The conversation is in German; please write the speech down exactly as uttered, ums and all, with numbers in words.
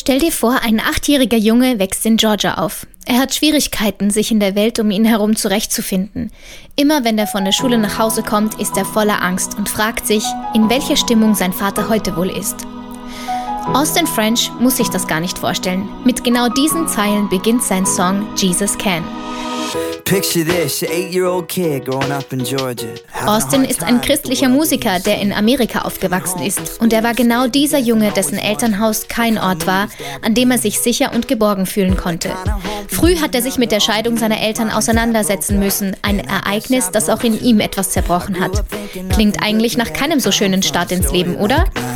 Stell dir vor, ein achtjähriger Junge wächst in Georgia auf. Er hat Schwierigkeiten, sich in der Welt um ihn herum zurechtzufinden. Immer wenn er von der Schule nach Hause kommt, ist er voller Angst und fragt sich, in welcher Stimmung sein Vater heute wohl ist. Austin French muss sich das gar nicht vorstellen. Mit genau diesen Zeilen beginnt sein Song Jesus Can. Austin ist ein christlicher Musiker, der in Amerika aufgewachsen ist. Und er war genau dieser Junge, dessen Elternhaus kein Ort war, an dem er sich sicher und geborgen fühlen konnte. Früh hat er sich mit der Scheidung seiner Eltern auseinandersetzen müssen. Ein Ereignis, das auch in ihm etwas zerbrochen hat. Klingt eigentlich nach keinem so schönen Start ins Leben, oder?